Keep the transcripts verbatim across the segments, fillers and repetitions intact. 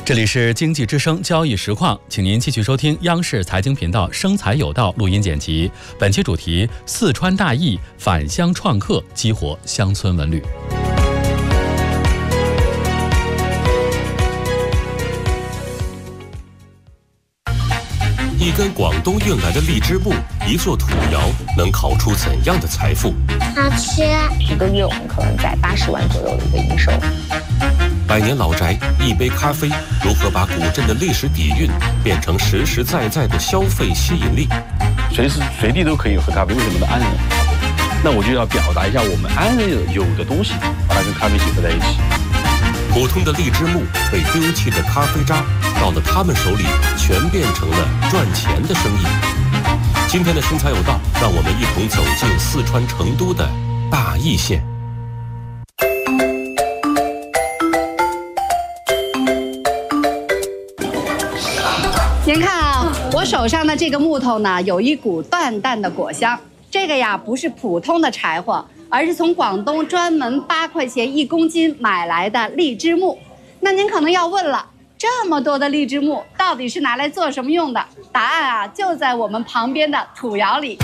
这里是经济之声交易实况，请您继续收听央视财经频道生财有道录音剪辑。本期主题：四川大邑返乡创客激活乡村文旅。 一根广东运来的荔枝木，一座土窑，能烤出怎样的财富？ 好吃。 一个月我们可能在八十万左右的一个营收。 百年老宅，一杯咖啡，如何把古镇的历史底蕴变成实实在在的消费吸引力？ 随时随地都可以喝咖啡，为什么呢？安仁？那我就要表达一下我们安仁有的东西，把它跟咖啡结合在一起。 普通的荔枝木被丢弃的咖啡渣，到了他们手里，全变成了赚钱的生意。今天的生财有道，让我们一同走进四川成都的大邑县。 您看啊，我手上的这个木头呢，有一股淡淡的果香。这个呀，不是普通的柴火，而是从广东专门八块钱一公斤买来的荔枝木。那您可能要问了，这么多的荔枝木到底是拿来做什么用的？答案啊，就在我们旁边的土窑里。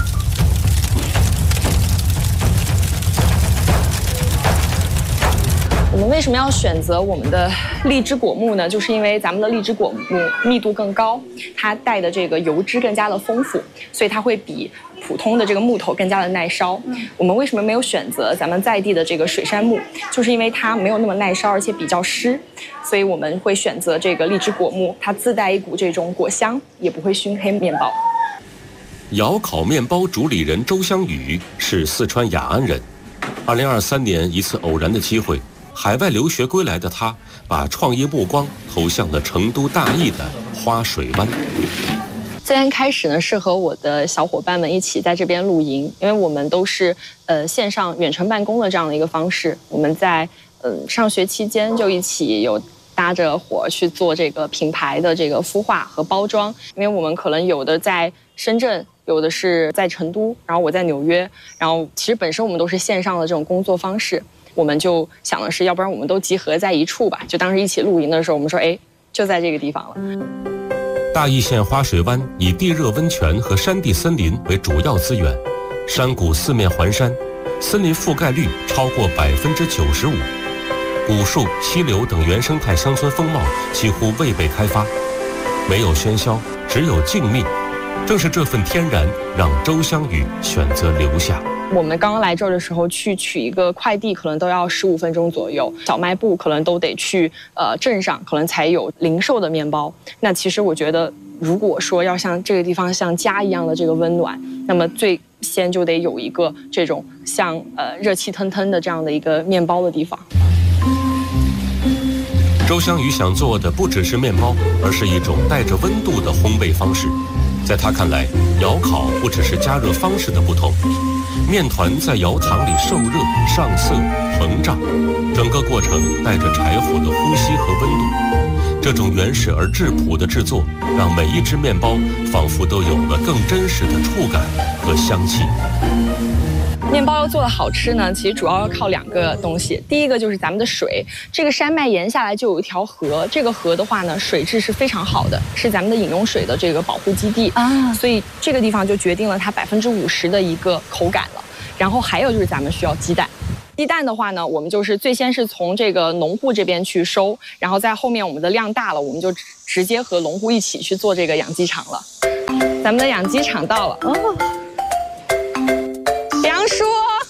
我们为什么要选择我们的荔枝果木呢？就是因为咱们的荔枝果木密度更高，它带的这个油脂更加的丰富，所以它会比普通的这个木头更加的耐烧。我们为什么没有选择咱们在地的这个水杉木？就是因为它没有那么耐烧，而且比较湿，所以我们会选择这个荔枝果木，它自带一股这种果香，也不会熏黑面包。 窑烤面包主理人周香宇是四川雅安人。二零二三年一次偶然的机会，海外留学归来的他，把创业目光投向了成都大邑的花水湾。 最先开始呢，是和我的小伙伴们一起在这边露营，因为我们都是呃线上远程办公的这样的一个方式。我们在嗯、呃、上学期间就一起有搭着伙去做这个品牌的这个孵化和包装，因为我们可能有的在深圳，有的是在成都，然后我在纽约，然后其实本身我们都是线上的这种工作方式。我们就想的是，要不然我们都集合在一处吧。就当时一起露营的时候，我们说，哎，就在这个地方了。 大邑县花水湾以地热温泉和山地森林为主要资源，山谷四面环山，森林覆盖率超过百分之九十五，古树、溪流等原生态乡村风貌几乎未被开发，没有喧嚣，只有静谧。正是这份天然，让周香宇选择留下。 我们刚刚来这儿的时候，去取一个快递可能都要十五分钟左右，小卖部可能都得去呃镇上，可能才有零售的面包。那其实我觉得，如果说要像这个地方像家一样的这个温暖，那么最先就得有一个这种像呃热气腾腾的这样的一个面包的地方。 周香宇想做的不只是面包，而是一种带着温度的烘焙方式。在他看来，窑烤不只是加热方式的不同，面团在窑膛里受热、上色、膨胀，整个过程带着柴火的呼吸和温度。这种原始而质朴的制作，让每一只面包仿佛都有了更真实的触感和香气。 面包要做的好吃呢，其实主要要靠两个东西。第一个就是咱们的水，这个山脉沿下来就有一条河，这个河的话呢，水质是非常好的，是咱们的饮用水的这个保护基地啊，所以这个地方就决定了它百分之五十的一个口感了。然后还有就是咱们需要鸡蛋。鸡蛋的话呢，我们就是最先是从这个农户这边去收，然后在后面我们的量大了，我们就直接和农户一起去做这个养鸡场了。咱们的养鸡场到了哦。杨叔，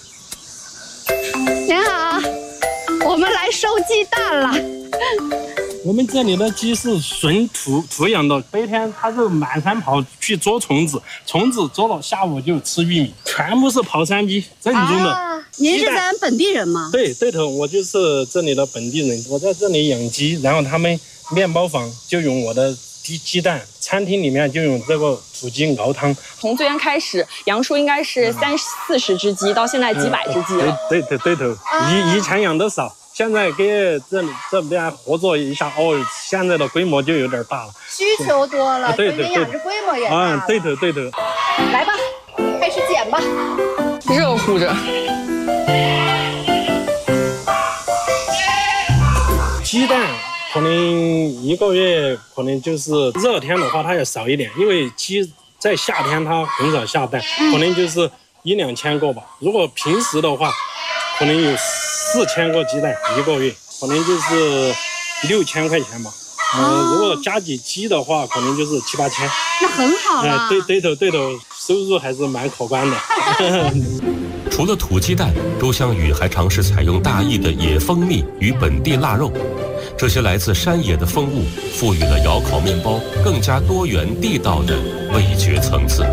您好，我们来收鸡蛋了。 我们这里的鸡是纯土土养的，白天它是满山跑去捉虫子，虫子捉了下午就吃玉米，全部是跑山鸡，正宗的。 啊，您是咱本地人吗？ 对对头，我就是这里的本地人，我在这里养鸡，然后他们面包房就用我的鸡鸡蛋，餐厅里面就用这个土鸡熬汤。 从最先开始，杨叔应该是三四十只鸡，到现在几百只鸡了。 嗯、对对对头，啊、以以前养的少。现在跟这这边合作一下，哦，现在的规模就有点大了， 需求多了， 对对对， 养殖规模也大了。 嗯，对头对头。 来吧，开始剪吧。 热乎着。 鸡蛋可能一个月，可能就是热天的话它要少一点，因为鸡在夏天它很少下蛋，可能就是一两千个吧。如果平时的话，可能有四千个鸡蛋一个月，可能就是六千块钱吧。嗯、呃，如果加几鸡的话，可能就是七八千。 那很好了。 呃、对对头对头，收入还是蛮可观的。 除了土鸡蛋，周香宇还尝试采用大邑的野蜂蜜与本地腊肉，这些来自山野的风物，赋予了窑烤面包更加多元地道的味觉层次。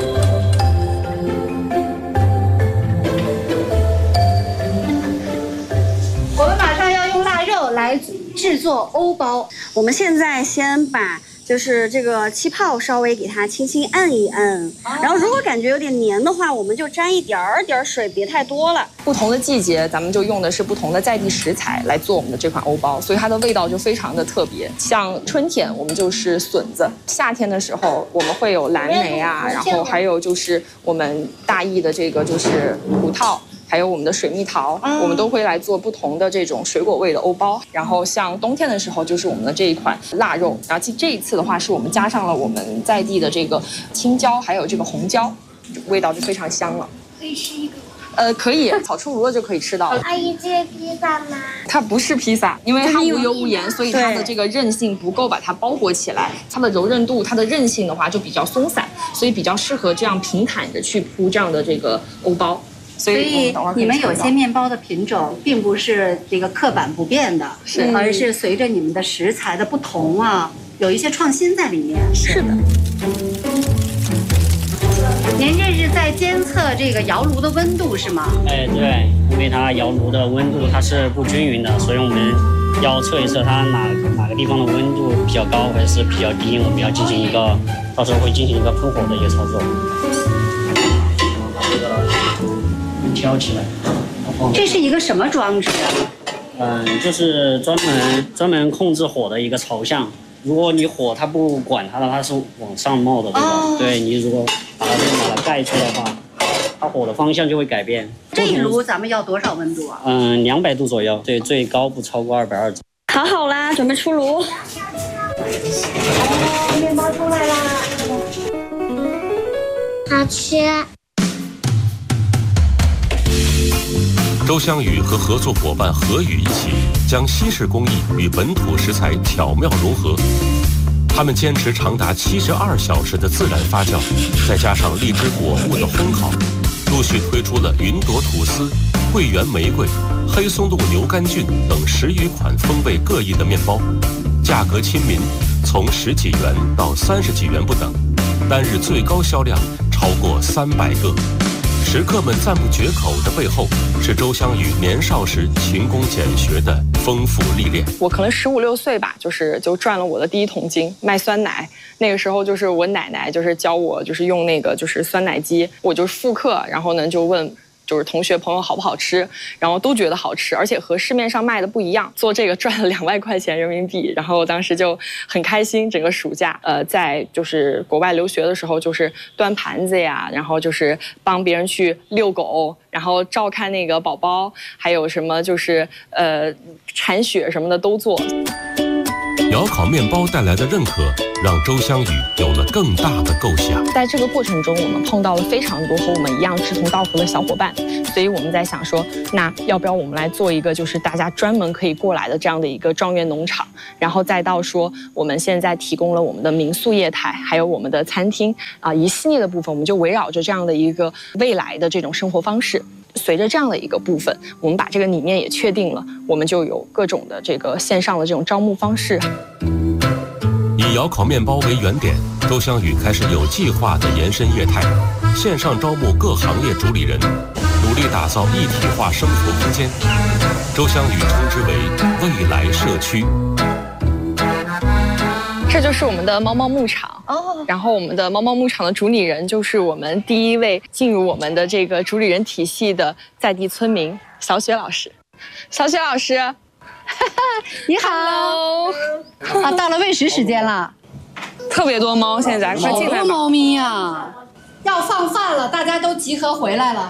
我们马上要用腊肉来制作欧包。 我们现在先把就是这个气泡稍微给它轻轻按一按，然后如果感觉有点黏的话，我们就沾一点儿点儿水，别太多了。 不同的季节，咱们就用的是不同的在地食材来做我们的这款欧包，所以它的味道就非常的特别。像春天我们就是笋子，夏天的时候我们会有蓝莓啊，然后还有就是我们大邑的这个就是葡萄。还有我们的水蜜桃，我们都会来做不同的这种水果味的欧包。然后像冬天的时候，就是我们的这一款腊肉。然后这一次的话，是我们加上了我们在地的这个青椒，还有这个红椒，味道就非常香了。 可以吃一个。 呃，可以，烤出炉了就可以吃到了。 阿姨，这是披萨吗？ 它不是披萨，因为它无油无盐，所以它的这个韧性不够把它包裹起来。它的柔韧度、它的韧性的话就比较松散，所以比较适合这样平坦的去铺这样的这个欧包。 所以你们有些面包的品种并不是这个刻板不变的， 是， 而是随着你们的食材的不同啊，有一些创新在里面。 是的。 您这是在监测这个窑炉的温度是吗？ 哎，对，因为它窑炉的温度它是不均匀的，所以我们要测一测它哪哪个地方的温度比较高还是比较低，我们要进行一个，到时候会进行一个喷火的一个操作。挑起来， 这是一个什么装置啊？ 嗯，就是专门专门控制火的一个朝向。如果你火它不管它的，它是往上冒的，对吧？哦、对你如果把它把它盖住的话，它火的方向就会改变。 这一炉咱们要多少温度啊？ 嗯，两百度左右，对，最高不超过二百二。 烤好啦，准备出炉。哦， 面包出来啦，好吃。 周香宇和合作伙伴何宇一起将西式工艺与本土食材巧妙融合。他们坚持长达七十二小时的自然发酵，再加上荔枝果木的烘烤，陆续推出了云朵吐司、桂圆玫瑰、黑松露牛肝菌等十余款风味各异的面包，价格亲民，从十几元到三十几元不等，单日最高销量超过三百个。食客们赞不绝口的背后，是周香宇年少时勤工俭学的丰富历练。 我可能十五六岁吧，就是就赚了我的第一桶金，卖酸奶。那个时候就是我奶奶就是教我，就是用那个就是酸奶机，我就复刻，然后呢就问。就是同学朋友好不好吃，然后都觉得好吃，而且和市面上卖的不一样。做这个赚了两万块钱人民币，然后当时就很开心。整个暑假，呃，在就是国外留学的时候，就是端盘子呀，然后就是帮别人去遛狗，然后照看那个宝宝，还有什么就是呃铲雪什么的都做。 窑烤面包带来的认可，让周香宇有了更大的构想。 在这个过程中，我们碰到了非常多和我们一样志同道合的小伙伴，所以我们在想说，那要不要我们来做一个就是大家专门可以过来的这样的一个庄园农场，然后再到说我们现在提供了我们的民宿业态，还有我们的餐厅啊，一系列的部分，我们就围绕着这样的一个未来的这种生活方式。随着这样的一个部分，我们把这个理念也确定了，我们就有各种的这个线上的这种招募方式。 以窑烤面包为原点，周香宇开始有计划地延伸业态，线上招募各行业主理人，努力打造一体化生活空间。周香宇称之为未来社区。 这就是我们的猫猫牧场哦，然后我们的猫猫牧场的主理人就是我们第一位进入我们的这个主理人体系的在地村民小雪老师。小雪老师， 你好。 Hello 啊，到了喂食时间了， 特别多猫，现在快进来吧。 好多猫咪呀、啊，要放饭了，大家都集合回来了。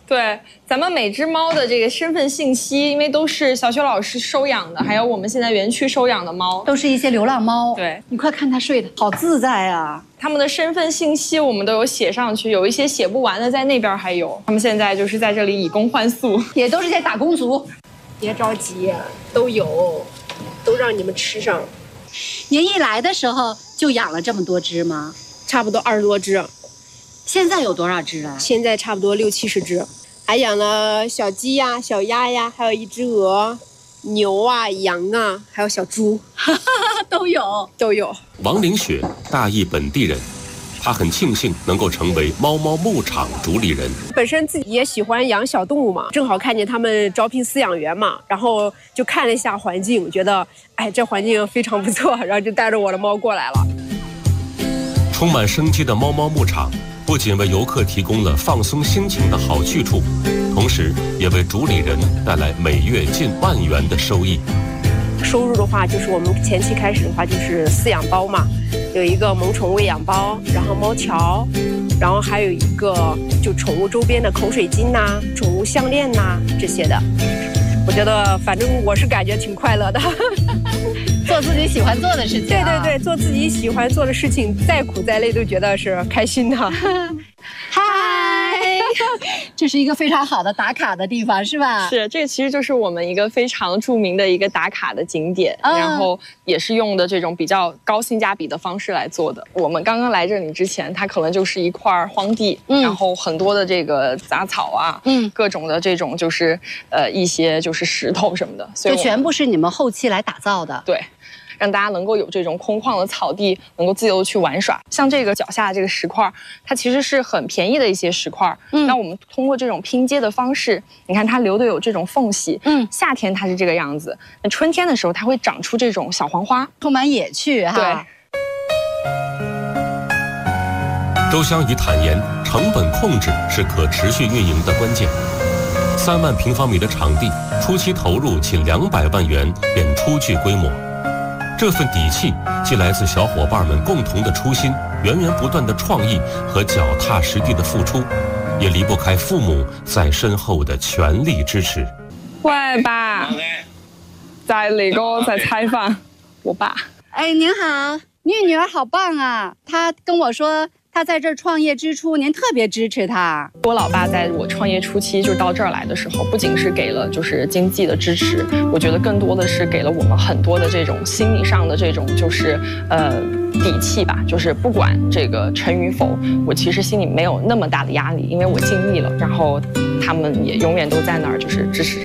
对，咱们每只猫的这个身份信息，因为都是小雪老师收养的，还有我们现在园区收养的猫， 都是一些流浪猫。 对， 你快看它睡得好自在啊！ 他们的身份信息我们都有写上去，有一些写不完的在那边还有。他们现在就是在这里以工换宿， 也都是些打工族。 别着急，都有，都让你们吃上。 您一来的时候就养了这么多只吗？ 差不多二十多只。 现在有多少只啊？ 现在差不多六七十只，还养了小鸡呀、小鸭呀，还有一只鹅、牛啊、羊啊，还有小猪， 都有都有。 王凌雪，大邑本地人，她很庆幸能够成为猫猫牧场主理人。 本身自己也喜欢养小动物嘛，正好看见他们招聘饲养员嘛，然后就看了一下环境，觉得哎这环境非常不错，然后就带着我的猫过来了。 充满生机的猫猫牧场不仅为游客提供了放松心情的好去处，同时也为主理人带来每月近万元的收益。 收入的话，就是我们前期开始的话，就是饲养包嘛，有一个萌宠喂养包，然后猫条，然后还有一个就宠物周边的口水巾呐、啊、宠物项链呐、啊、这些的。我觉得反正我是感觉挺快乐的。 做自己喜欢做的事情、 啊。对对对，做自己喜欢做的事情，再苦再累都觉得是开心的。 嗨，这是一个非常好的打卡的地方，是吧？ 是，这其实就是我们一个非常著名的一个打卡的景点，嗯、然后也是用的这种比较高性价比的方式来做的。我们刚刚来这里之前，它可能就是一块荒地，嗯、然后很多的这个杂草啊，嗯，各种的这种就是呃一些就是石头什么的， 所以就全部是你们后期来打造的。 对。让大家能够有这种空旷的草地，能够自由的去玩耍。像这个脚下的这个石块，它其实是很便宜的一些石块。嗯，那我们通过这种拼接的方式，你看它留的有这种缝隙。嗯，夏天它是这个样子，那春天的时候它会长出这种小黄花， 充满野趣哈。 对。 周香宇坦言，成本控制是可持续运营的关键。三万平方米的场地，初期投入仅两百万元便初具规模。这份底气既来自小伙伴们共同的初心、源源不断的创意和脚踏实地的付出，也离不开父母在身后的全力支持。 喂，爸，在那个在采访我爸。 哎，您好，您女儿好棒啊！她跟我说，她在这儿创业之初，您特别支持她。 我老爸在我创业初期就到这儿来的时候，不仅是给了就是经济的支持，我觉得更多的是给了我们很多的这种心理上的这种就是呃底气吧。就是不管这个成与否，我其实心里没有那么大的压力，因为我尽力了，然后他们也永远都在那儿就是支持着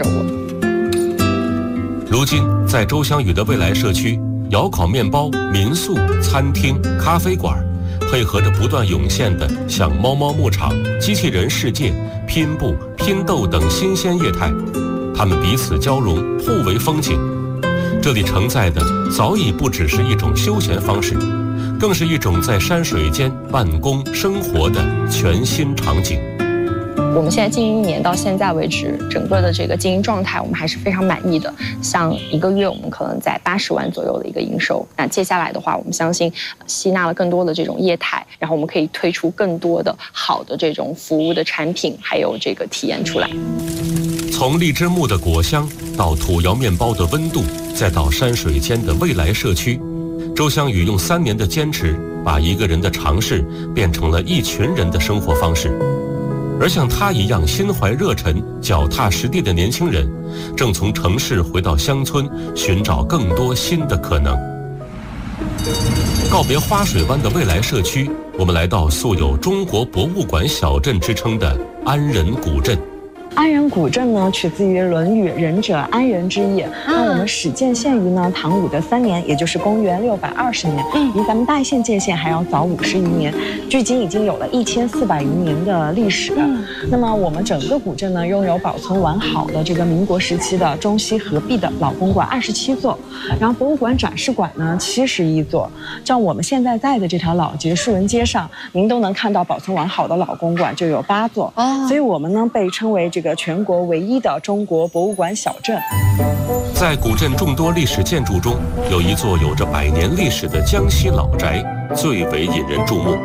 我。 如今在周香宇的未来社区，窑烤面包、民宿、餐厅、咖啡馆，配合着不断涌现的像猫猫牧场、机器人世界、拼布、拼豆等新鲜业态，它们彼此交融，互为风景。这里承载的早已不只是一种休闲方式，更是一种在山水间办公生活的全新场景。 我们现在经营一年到现在为止，整个的这个经营状态我们还是非常满意的。像一个月我们可能在八十万左右的一个营收。那接下来的话，我们相信吸纳了更多的这种业态，然后我们可以推出更多的好的这种服务的产品，还有这个体验出来。 从荔枝木的果香到土窑面包的温度，再到山水间的未来社区，周香宇用三年的坚持，把一个人的尝试变成了一群人的生活方式。而像他一样心怀热忱、脚踏实地的年轻人，正从城市回到乡村，寻找更多新的可能。告别花水湾的未来社区，我们来到素有中国博物馆小镇之称的安仁古镇。 安仁古镇呢，取自于《论语》“仁者安仁”之意。那我们始建县于呢唐武的三年，也就是公元六百二十年，比咱们大县建县还要早五十余年，距今已经有了一千四百余年的历史。那么我们整个古镇呢，拥有保存完好的这个民国时期的中西合璧的老公馆二十七座，然后博物馆展示馆呢七十一座。像我们现在在的这条老街树人街上，您都能看到保存完好的老公馆就有八座。哦，所以我们呢被称为这个全国唯一的中国博物馆小镇。 在古镇众多历史建筑中，有一座有着百年历史的江西老宅最为引人注目。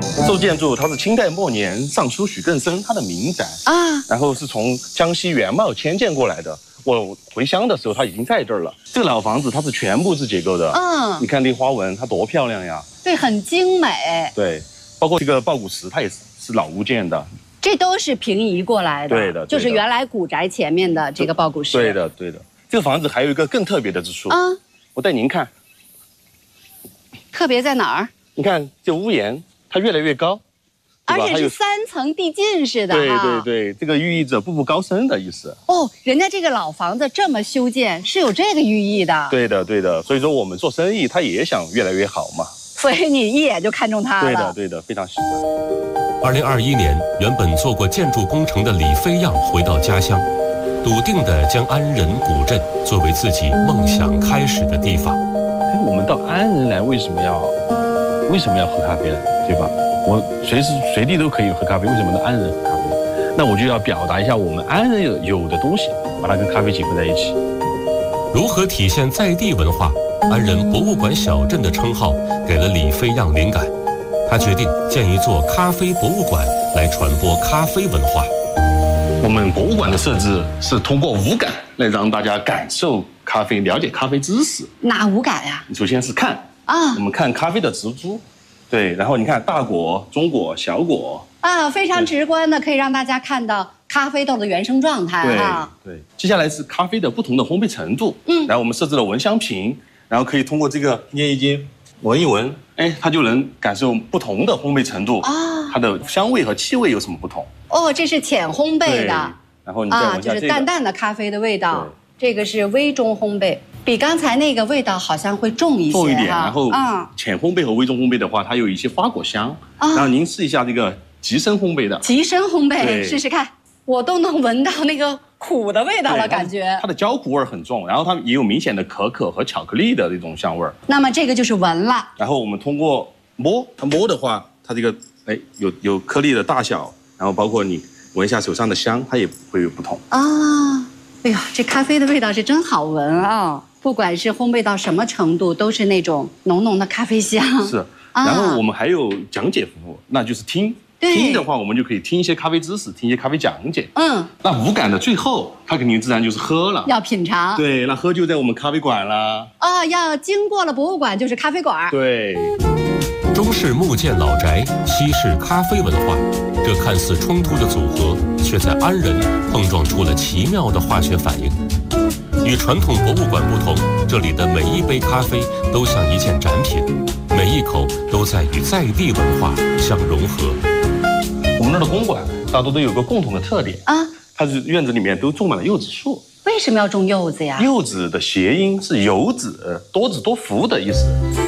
这座建筑它是清代末年尚书许更生他的民宅啊，然后是从江西原茂迁建过来的。我回乡的时候，它已经在这儿了。这个老房子它是全部是结构的，嗯，你看这花纹，它多漂亮呀！ 对，很精美。 对，包括这个抱鼓石，它也是是老物件的。这都是平移过来的， 对的， 就是原来古宅前面的这个抱鼓石。 对的，对的。这个房子还有一个更特别的之处啊，我带您看。 特别在哪儿？ 你看这屋檐，它越来越高。 而且是三层递进式的， 对对对，这个寓意着步步高升的意思。 哦，人家这个老房子这么修建是有这个寓意的。 对的对的，所以说我们做生意，他也想越来越好嘛。 所以你一眼就看中它了。 对的对的，非常喜欢。 二零二一年，原本做过建筑工程的李飞样回到家乡，笃定地将安仁古镇作为自己梦想开始的地方。 哎，我们到安仁来，为什么要为什么要喝咖啡呢？对吧？我随时随地都可以喝咖啡，为什么到安仁喝咖啡？那我就要表达一下我们安仁有有的东西，把它跟咖啡结合在一起。 如何体现在地文化？安仁博物馆小镇的称号给了李飞样灵感，他决定建一座咖啡博物馆来传播咖啡文化。 我们博物馆的设置是通过五感来让大家感受咖啡，了解咖啡知识。 哪五感呀？ 你首先是看啊，我们看咖啡的植株。对，然后你看大果、中果、小果啊，非常直观的可以让大家看到咖啡豆的原生状态啊。 对，接下来是咖啡的不同的烘焙程度，嗯，然后我们设置了闻香瓶，然后可以通过这个捏一捏、闻一闻，哎，它就能感受不同的烘焙程度啊，它的香味和气味有什么不同？哦， 这是浅烘焙的， 然后你再闻一下这个，啊，就是淡淡的咖啡的味道。这个是微中烘焙。比刚才那个味道好像会重一些， 重一点。然后，浅烘焙和微中烘焙的话，它有一些花果香。然后您试一下这个极深烘焙的。 极深烘焙，试试看，我都能闻到那个苦的味道了，感觉。 它的焦苦味很重，然后它也有明显的可可和巧克力的那种香味。 那么这个就是闻了。 然后我们通过摸，它摸的话，它这个哎有有颗粒的大小，然后包括你闻一下手上的香，它也会有不同啊。哎呀，这咖啡的味道是真好闻啊！不管是烘焙到什么程度，都是那种浓浓的咖啡香。 是，然后我们还有讲解服务，那就是听。听的话，我们就可以听一些咖啡知识，听一些咖啡讲解。嗯，那五感的最后，它肯定自然就是喝了， 要品尝。 对，那喝就在我们咖啡馆啦。 啊，要经过了博物馆就是咖啡馆。 对。 中式木建老宅，西式咖啡文化，这看似冲突的组合，却在安仁碰撞出了奇妙的化学反应。与传统博物馆不同，这里的每一杯咖啡都像一件展品，每一口都在与在地文化相融合。 我们那儿的公馆大多都有个共同的特点啊，它是院子里面都种满了柚子树。 为什么要种柚子呀？ 柚子的谐音是有子，多子多福的意思。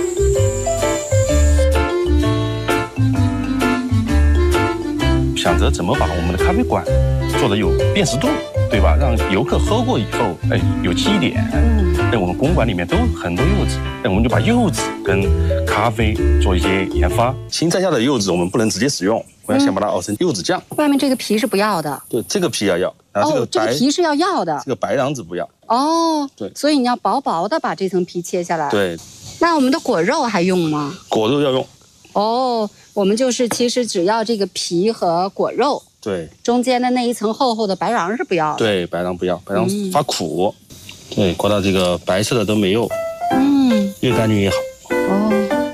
想着怎么把我们的咖啡馆做得有辨识度，对吧？让游客喝过以后，哎，有记忆点。嗯，在我们公馆里面都有很多柚子，哎，我们就把柚子跟咖啡做一些研发。新摘下的柚子我们不能直接使用，我要先把它熬成柚子酱。 外面这个皮是不要的。 对，这个皮要要。然后这个白、哦、这个皮是要要的。 这个白瓤子不要。 哦，对，所以你要薄薄的把这层皮切下来。 对。 那我们的果肉还用吗？ 果肉要用。 哦，我们就是其实只要这个皮和果肉， 对， 中间的那一层厚厚的白瓤是不要的。 对，白瓤不要，白瓤发苦。嗯、对，刮到这个白色的都没有。嗯，越干净越好。哦。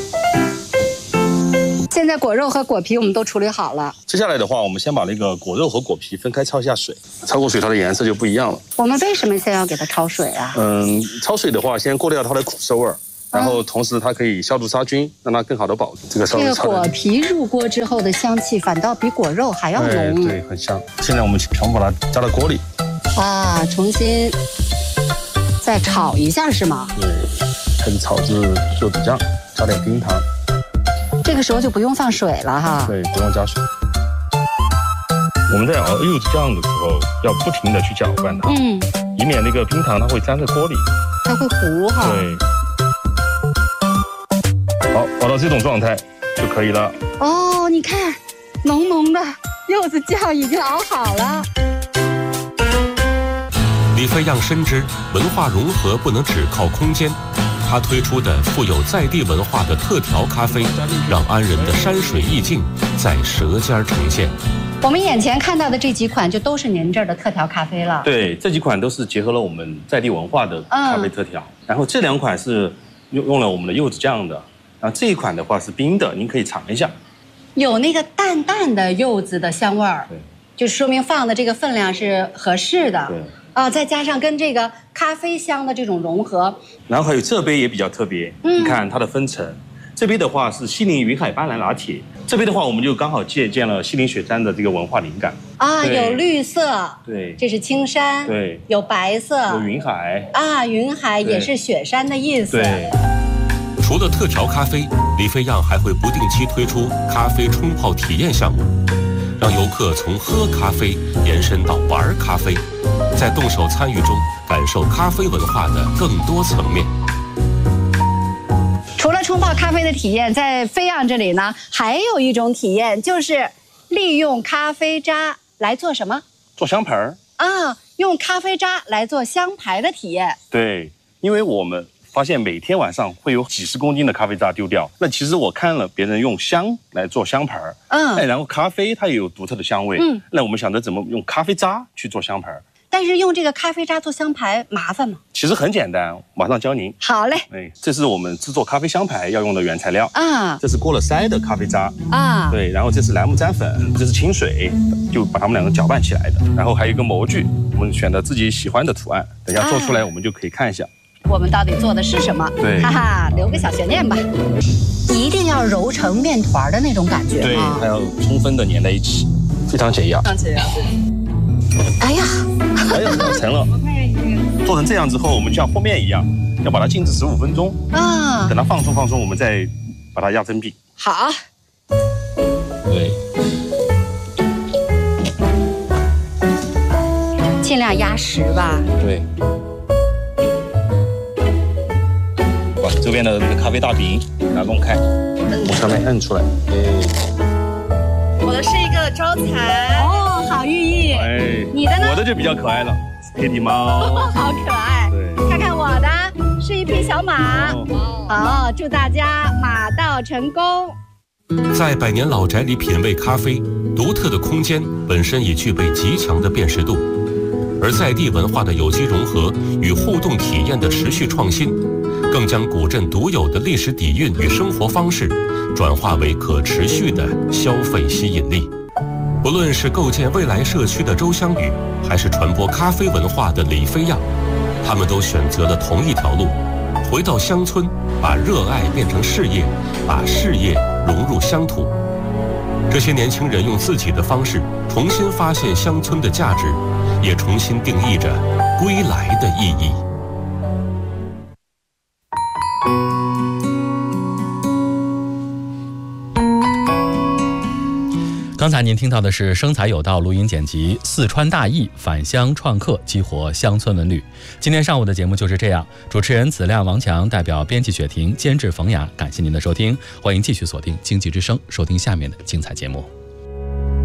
现在果肉和果皮我们都处理好了。 接下来的话，我们先把那个果肉和果皮分开焯一下水，焯过水它的颜色就不一样了。 我们为什么先要给它焯水啊？ 嗯，焯水的话，先过掉它的苦涩味儿。然后同时它可以消毒杀菌，让它更好的保住这个烧。 这个果皮入锅之后的香气反倒比果肉还要浓， 对，很香。现在我们全部把它加到锅里， 啊，重新再炒一下是吗？ 对，开始炒制柚子酱，加点冰糖。 这个时候就不用放水了哈。 对，不用加水。我们在熬柚子酱的时候，要不停的去搅拌它，嗯，以免那个冰糖它会粘在锅里， 它会糊哈。 对。好，熬到这种状态就可以了。 哦，你看，浓浓的柚子酱已经熬好了。 李飞样深知文化融合不能只靠空间， 他推出的富有在地文化的特调咖啡，让安仁的山水意境在舌尖呈现。 我们眼前看到的这几款就都是您这儿的特调咖啡了。 对，这几款都是结合了我们在地文化的咖啡特调。嗯、然后这两款是用用了我们的柚子酱的，然后这一款的话是冰的，您可以尝一下， 有那个淡淡的柚子的香味儿， 对， 就说明放的这个分量是合适的。 对。 啊，再加上跟这个咖啡香的这种融合， 然后还有这杯也比较特别，嗯、你看它的分层，这杯的话是西林云海斑斓拿铁，这杯的话我们就刚好借鉴了西林雪山的这个文化灵感啊，有绿色， 对， 这是青山， 对， 有白色， 有云海啊，云海也是雪山的意思。 对。 除了特调咖啡，李飞漾还会不定期推出咖啡冲泡体验项目，让游客从喝咖啡延伸到玩咖啡，在动手参与中感受咖啡文化的更多层面。 除了冲泡咖啡的体验，在飞漾这里呢，还有一种体验，就是利用咖啡渣来做什么？ 做香牌啊，用咖啡渣来做香牌的体验。 对，因为我们发现每天晚上会有几十公斤的咖啡渣丢掉。那其实我看了别人用香来做香牌，嗯，哎，然后咖啡它也有独特的香味，嗯，那我们想着怎么用咖啡渣去做香牌。 但是用这个咖啡渣做香牌麻烦吗？ 其实很简单，马上教您。 好嘞。 哎，这是我们制作咖啡香牌要用的原材料啊， 这是过了筛的咖啡渣啊， 对，然后这是莱姆粘粉，这是清水，就把它们两个搅拌起来的。然后还有一个模具，我们选择自己喜欢的图案，等一下做出来我们就可以看一下。 我们到底做的是什么？ 对， 哈哈，留个小悬念吧。一定要揉成面团的那种感觉， 对，还要充分的粘在一起，非常解压。 非常解压，对。哎呀， 哎呀，成了。做成这样之后，我们就像和面一样，要把它静置十五分钟啊。等它放松放松，我们再把它压成饼。 好。 对。 尽量压实吧。 对。把周边的那个咖啡大饼给它弄开，往上面摁出来。哎。 我的是一个招财哦，好寓意。 哎， 你的呢？ 我的就比较可爱了，黑底猫， 好可爱。 对， 看看我的是一匹小马。好，祝大家马到成功。 在百年老宅里品味咖啡，独特的空间本身已具备极强的辨识度，而在地文化的有机融合与互动体验的持续创新，更将古镇独有的历史底蕴与生活方式转化为可持续的消费吸引力。不论是构建未来社区的周香宇，还是传播咖啡文化的李飞漾，他们都选择了同一条路，回到乡村，把热爱变成事业，把事业融入乡土。这些年轻人用自己的方式重新发现乡村的价值，也重新定义着归来的意义。 刚才您听到的是生财有道录音剪辑，四川大艺返乡创客，激活乡村文旅。今天上午的节目就是这样，主持人子亮、王强，代表编辑雪婷，监制冯雅，感谢您的收听，欢迎继续锁定经济之声，收听下面的精彩节目。